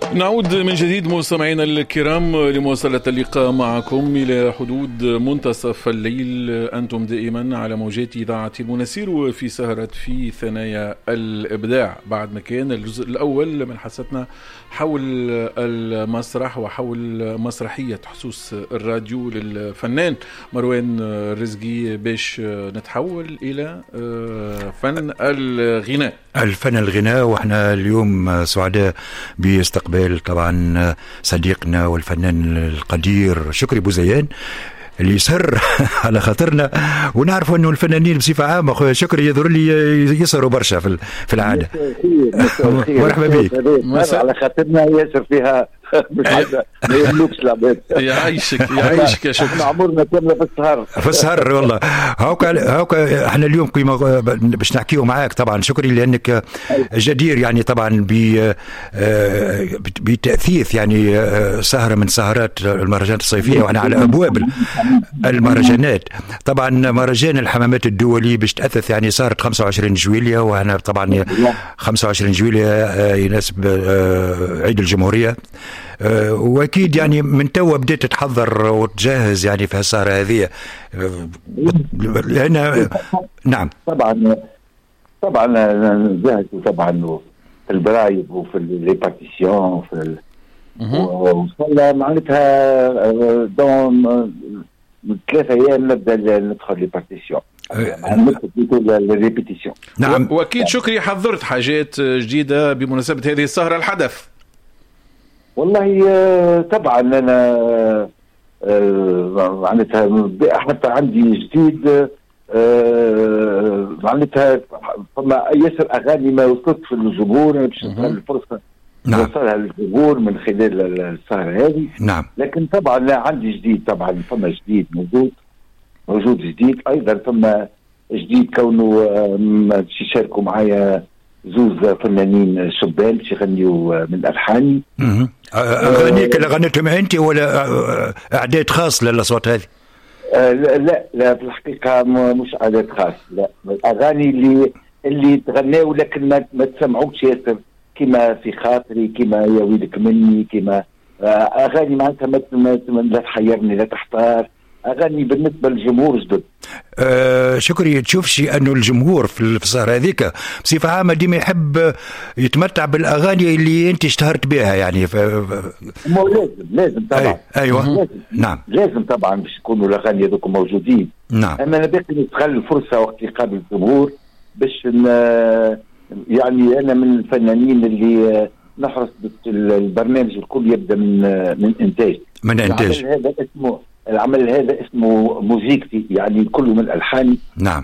نعود من جديد مستمعينا الكرام لمواصلة اللقاء معكم إلى حدود منتصف الليل. أنتم دائما على موجات إذاعة المنسير في سهرة في ثنايا الإبداع، بعد ما كان الجزء الأول من حدثتنا حول المسرح وحول مسرحية حسوس الراديو للفنان مروان رزقي، باش نتحول إلى فن الغناء. الفن الغناء، واحنا اليوم سعداء باستقبال طبعا صديقنا والفنان القدير شكري بوزيان اللي يسهر على خاطرنا، ونعرف انه الفنانين بصفه عامه خويا شكري يظهر لي يسهروا برشا في العاده. مرحبا بك. على خاطرنا ياسر فيها مش عايزه ما يملكش العباد. يعيشك يا شكري. احنا عمرنا كامله في السهر والله. هاوكا احنا اليوم قيمه باش نحكيو معاك طبعا شكري، لانك جدير يعني طبعا بتاثيث يعني سهره من سهرات المهرجانات الصيفيه، وانا على ابواب المهرجانات. طبعا مهرجان الحمامات الدولي باش تاثث يعني صارت 25 جويلية، وانا طبعا 25 جويلية يناسب عيد الجمهوريه، واكيد يعني من توا بديت تحضر وتجهز يعني في السهره هذه لان نعم طبعا نجهز طبعا في البرايب وفي الريبارتيسيون وفي وصلنا معناتها دون 3 أيام نبدا ندخل ريبارتيسيون الريبيتيسيون. نعم. واكيد شكري حضرت حاجات جديده بمناسبه هذه السهره الحدث. والله طبعا انا معناتها حتى عندي جديد معناتها فما ياسر اغاني ما وصلت في الجمهور باش الفرصه نوصلها للجمهور من خلال السهره هذه. نعم. لكن طبعا لا عندي جديد، طبعا فما جديد موجود جديد ايضا، فما جديد كونه باش يشاركوا معايا زوز فنانين شبان باش يغنيوا من الحاني. اغانيك اللي غنيتهم انت ولا اعداد خاص للاصوات هذه؟ لا في الحقيقه مش اعداد خاص، لا الاغاني اللي تغناوا لكن ما تسمعوش ياسر، كما في خاطري، كما يا ويلك مني، كما اغاني معناتها لا تحيرني لا تحتار، اغاني بالنسبه للجمهور جدد. شكري تشوفش انه الجمهور في السهره هذيك بصفه عامه ديما يحب يتمتع بالاغاني اللي انت اشتهرت بها يعني لازم طبعا. ايوه لازم. نعم لازم طبعا باش يكونوا الاغاني هذوك موجودين. نعم. اما انا باقي نستغل الفرصه وقت يقابل الجمهور باش يعني انا من الفنانين اللي نحرص البرنامج الكل يبدا من انتاج. العمل هذا اسمه موزيكتي، يعني كله من الحاني. نعم.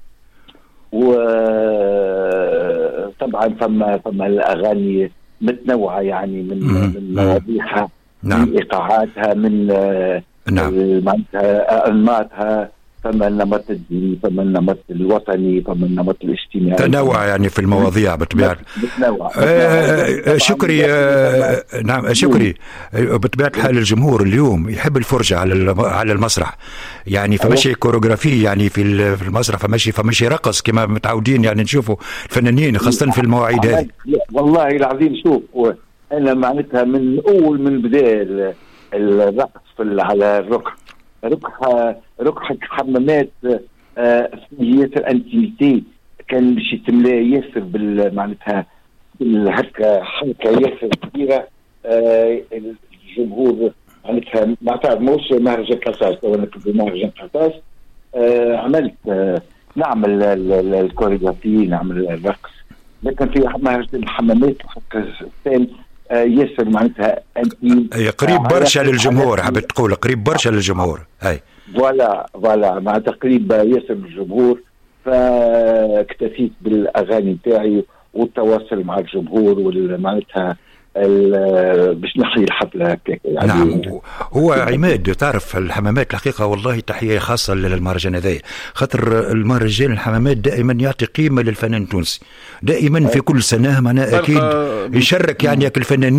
وطبعا فما الاغاني متنوعه يعني من مواضيعها، نعم. من ايقاعاتها، من معناتها انماطها، فما النمط الديني، فما النمط الوطني، فما النمط الاجتماعي، تنوع يعني في المواضيع بطبيعة. شكري. نعم شكري. بطبيعة الحال الجمهور اليوم يحب الفرجة على المسرح، يعني فماشي كوريغرافي يعني في المسرح، فماشي رقص كما متعودين يعني نشوفوا الفنانين خاصة في المواعيد هذه. والله العظيم شوف انا معناتها من بداية الرقص على الركح حمامات في ياسر انتيميتي كان باش يتملى ياسر معناتها هكا حركه ياسر كبيره. الجمهور معناتها ما تعرف موش مهرجان قصاص، وانا كنت مهرجان قصاص عملت نعمل الكوريغرافي، نعمل الرقص، لكن في مهرجان الحمامات الثاني ياسر معناتها انتي قريب برشا للجمهور، حبيت تقول قريب برشا للجمهور. اي فوالا مع تقريب ياسر للجمهور، فاكتفيت بالاغاني تاعي والتواصل مع الجمهور ومعناتها باش نحيي الحفله هكاك يعني. نعم. هو عماد تعرف الحمامات الحقيقه والله تحيه خاصه للمهرجان هذا، خاطر المهرجان الحمامات دائما يعطي قيمه للفنان التونسي، دائما في كل سنه معنا اكيد يشارك يعني الفنانين